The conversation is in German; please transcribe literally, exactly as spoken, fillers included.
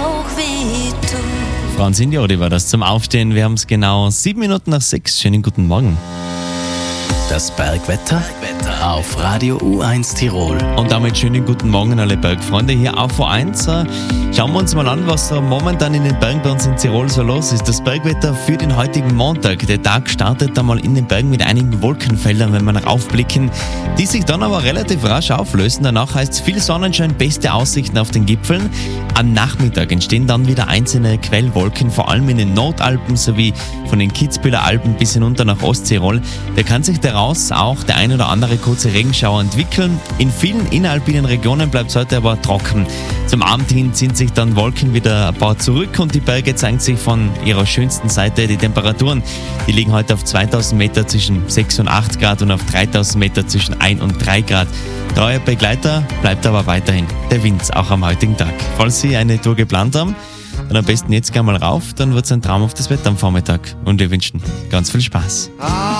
auch wie du. Franz Indiodi war das zum Aufstehen. Wir haben es genau sieben Minuten nach sechs. Schönen guten Morgen. Das Bergwetter auf Radio U eins Tirol. Und damit schönen guten Morgen alle Bergfreunde hier auf U eins. Äh, Schauen wir uns mal an, was so momentan in den Bergen bei uns in Tirol so los ist. Das Bergwetter für den heutigen Montag. Der Tag startet einmal in den Bergen mit einigen Wolkenfeldern, wenn wir nach aufblicken, die sich dann aber relativ rasch auflösen. Danach heißt es viel Sonnenschein, beste Aussichten auf den Gipfeln. Am Nachmittag entstehen dann wieder einzelne Quellwolken, vor allem in den Nordalpen sowie von den Kitzbüheler Alpen bis hinunter nach Osttirol. Da kann sich daraus auch der ein oder andere kurze Regenschauer entwickeln. In vielen inneralpinen Regionen bleibt es heute aber trocken. Zum Abend hin ziehen sich dann Wolken wieder ein paar zurück und die Berge zeigen sich von ihrer schönsten Seite. Die Temperaturen, die liegen heute auf zweitausend Meter zwischen sechs und acht Grad und auf dreitausend Meter zwischen ein und drei Grad. Treuer Begleiter bleibt aber weiterhin der Wind, auch am heutigen Tag. Falls Sie eine Tour geplant haben, dann am besten jetzt gleich mal rauf, dann wird es ein traumhaftes Wetter am Vormittag. Und wir wünschen ganz viel Spaß.